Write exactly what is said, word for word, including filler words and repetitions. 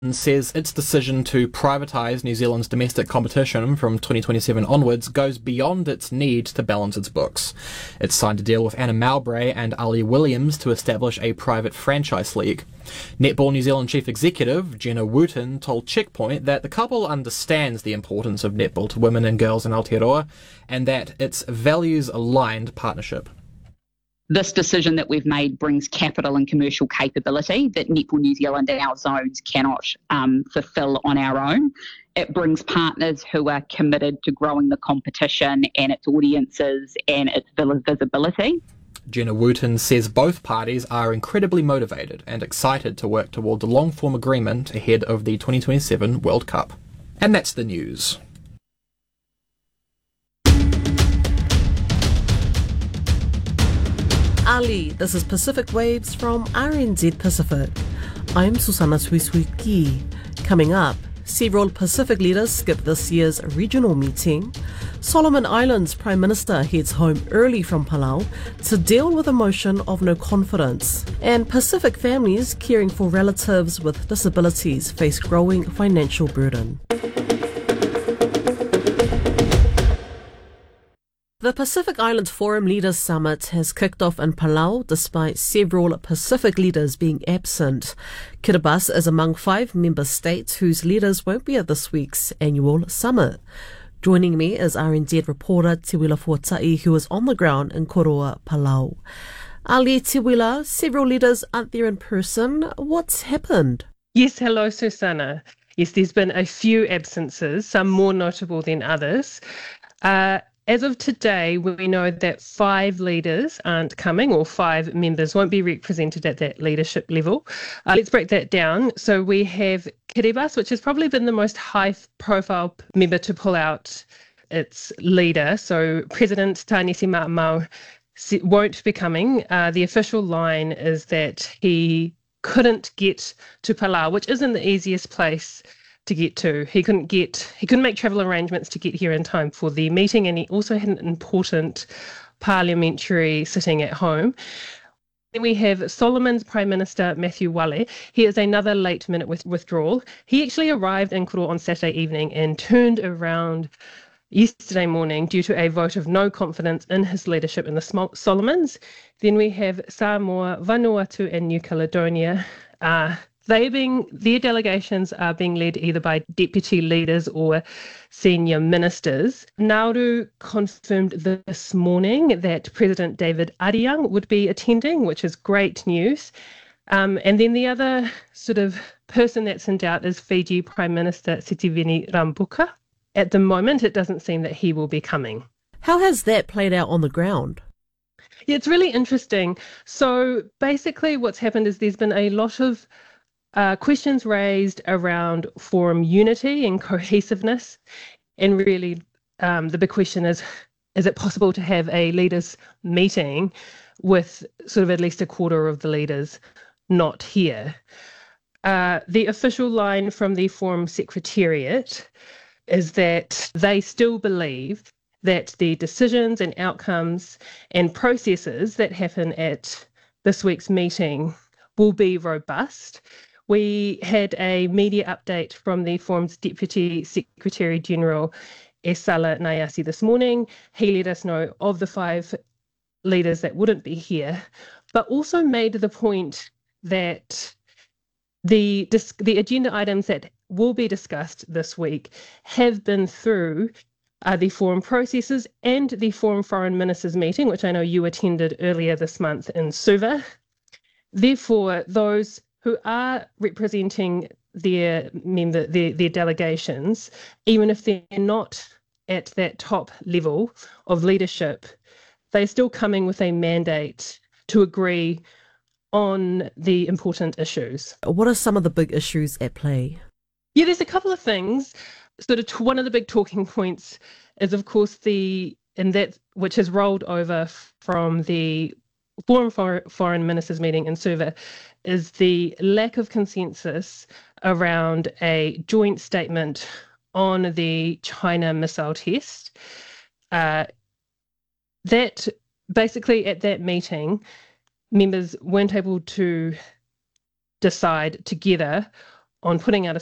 says its decision to privatise New Zealand's domestic competition from twenty twenty-seven onwards goes beyond its need to balance its books. It's signed a deal with Anna Mowbray and Ali Williams to establish a private franchise league. Netball New Zealand Chief Executive Jenna Wooten told Checkpoint that the couple understands the importance of netball to women and girls in Aotearoa and that it's a values-aligned partnership. This decision that we've made brings capital and commercial capability that Netball New Zealand and our zones cannot um, fulfil on our own. It brings partners who are committed to growing the competition and its audiences and its visibility. Jenna Wooten says both parties are incredibly motivated and excited to work towards a long-form agreement ahead of the twenty twenty-seven World Cup. And that's the news. Ali, this is Pacific Waves from R N Z Pacific. I'm Susana Suisuiki. Coming up, several Pacific leaders skip this year's regional meeting. Solomon Islands Prime Minister heads home early from Palau to deal with a motion of no confidence. And Pacific families caring for relatives with disabilities face growing financial burden. The Pacific Island Forum Leaders Summit has kicked off in Palau despite several Pacific leaders being absent. Kiribati is among five member states whose leaders won't be at this week's annual summit. Joining me is R N Z reporter Te Wila Fuatai, who is on the ground in Koroa, Palau. Ali, Te Wila, several leaders aren't there in person. What's happened? Yes, hello, Susanna. Yes, there's been a few absences, some more notable than others. Uh, As of today, we know that five leaders aren't coming, or five members won't be represented at that leadership level. Uh, let's break that down. So we have Kiribati, which has probably been the most high-profile member to pull out its leader. So President Tānesi Ma'amau won't be coming. Uh, the official line is that he couldn't get to Palau, which isn't the easiest place to get to. He couldn't get, he couldn't make travel arrangements to get here in time for the meeting, and he also had an important parliamentary sitting at home. Then we have Solomon's Prime Minister, Matthew Wale. He is another late-minute with withdrawal. He actually arrived in Koroa on Saturday evening and turned around yesterday morning due to a vote of no confidence in his leadership in the Solomons. Then we have Samoa, Vanuatu and New Caledonia. Uh, They being, their delegations are being led either by deputy leaders or senior ministers. Nauru confirmed this morning that President David Ariang would be attending, which is great news. Um, and then the other sort of person that's in doubt is Fiji Prime Minister Sitiveni Rabuka. At the moment, it doesn't seem that he will be coming. How has that played out on the ground? Yeah, it's really interesting. So basically what's happened is there's been a lot of Uh, questions raised around forum unity and cohesiveness, and really um, the big question is, is it possible to have a leaders meeting with sort of at least a quarter of the leaders not here? Uh, the official line from the forum secretariat is that they still believe that the decisions and outcomes and processes that happen at this week's meeting will be robust. We had a media update from the forum's Deputy Secretary General, Esala Nayasi, this morning. He let us know of the five leaders that wouldn't be here, but also made the point that the, the agenda items that will be discussed this week have been through uh, the forum processes and the forum foreign ministers meeting, which I know you attended earlier this month in Suva. Therefore, those who are representing their member, their, their delegations, even if they're not at that top level of leadership, they're still coming with a mandate to agree on the important issues. What are some of the big issues at play? Yeah, there's a couple of things. Sort of one of the big talking points is, of course, the and that which has rolled over from the Forum for Foreign Ministers meeting in Suva, is the lack of consensus around a joint statement on the China missile test. Uh, that basically at that meeting, members weren't able to decide together on putting out a